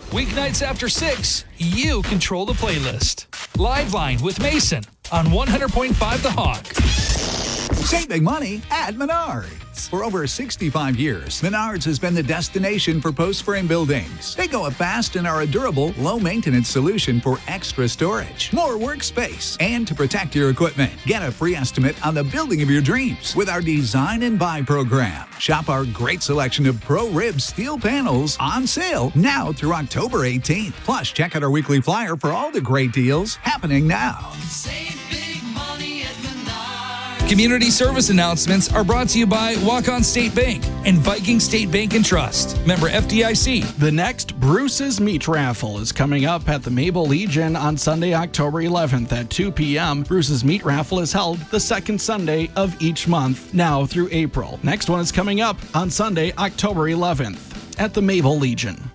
Weeknights after 6, you control the playlist. Live Line with Mason on 100.5 The Hawk. Saving money at Menards. For over 65 years, Menards has been the destination for post-frame buildings. They go up fast and are a durable, low-maintenance solution for extra storage, more workspace, and to protect your equipment. Get a free estimate on the building of your dreams with our Design and Buy program. Shop our great selection of Pro-Rib steel panels on sale now through October 18th. Plus, check out our weekly flyer for all the great deals happening now. Save big money at Menards. Community service announcements are brought to you by Walk-On State Bank and Viking State Bank and Trust. Member FDIC. The next Bruce's Meat Raffle is coming up at the Maple Legion on Sunday, October 11th at 2 p.m. Bruce's Meat Raffle is held the second Sunday of each month, now through April. Next one is coming up on Sunday, October 11th at the Maple Legion.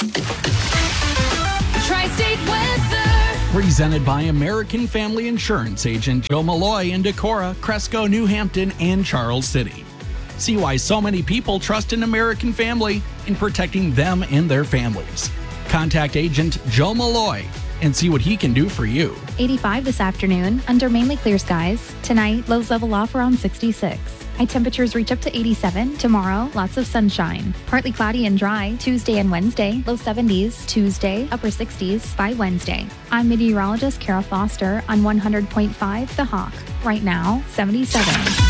Tri-State weather. Presented by American Family Insurance Agent Joe Malloy in Decorah, Cresco, New Hampton, and Charles City. See why so many people trust an American Family in protecting them and their families. Contact Agent Joe Malloy and see what he can do for you. 85 this afternoon under mainly clear skies. Tonight, lows level off around 66. High temperatures reach up to 87. Tomorrow, lots of sunshine. Partly cloudy and dry Tuesday and Wednesday. Low 70s. Tuesday, upper 60s by Wednesday. I'm meteorologist Kara Foster on 100.5 The Hawk. Right now, 77.